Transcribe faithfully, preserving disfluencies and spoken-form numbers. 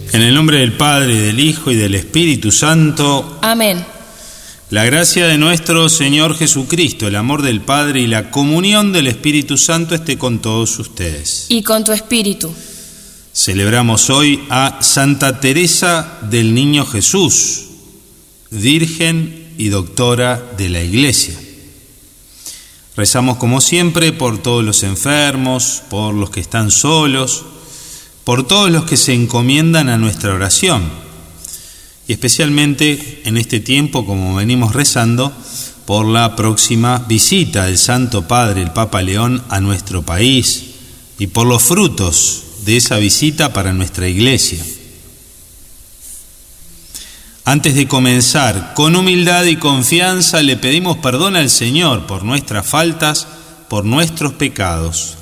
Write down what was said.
En el nombre del Padre, del Hijo y del Espíritu Santo. Amén. La gracia de nuestro Señor Jesucristo, el amor del Padre y la comunión del Espíritu Santo esté con todos ustedes. Y con tu espíritu. Celebramos hoy a Santa Teresa del Niño Jesús, Virgen y Doctora de la Iglesia. Rezamos como siempre por todos los enfermos, por los que están solos, por todos los que se encomiendan a nuestra oración. Y especialmente en este tiempo, como venimos rezando, por la próxima visita del Santo Padre, el Papa León, a nuestro país y por los frutos de esa visita para nuestra Iglesia. Antes de comenzar, con humildad y confianza le pedimos perdón al Señor por nuestras faltas, por nuestros pecados.